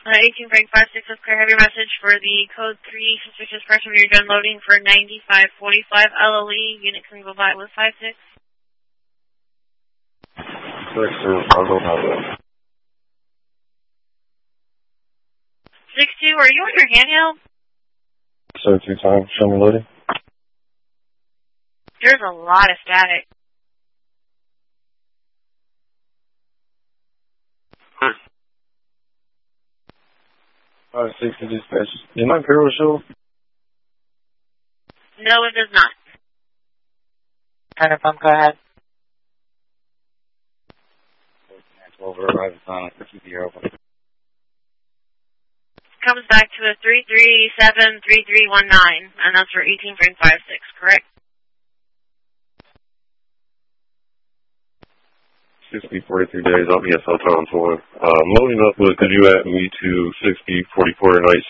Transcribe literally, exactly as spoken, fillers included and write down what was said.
Uh, eighteen Frank five six, let's clear. Have your message for the code three suspicious person when you're done loading for ninety-five forty-five L L E. Unit can go by with five six. six, sir. I'll go by that. six two, are you on your handheld? Sir, two times. Show me loading. There's a lot of static. Hmm. All right, six to dispatch. Did my Imperial show? No, it does not. Turner pump, go ahead. Over arrival time for Q P R. Comes back to a three three seven three three one nine, and that's for eighteen Frank five six, correct? sixty forty-three days. I'll be at South Town for. Um, loading up with, could you add me to sixty forty-four night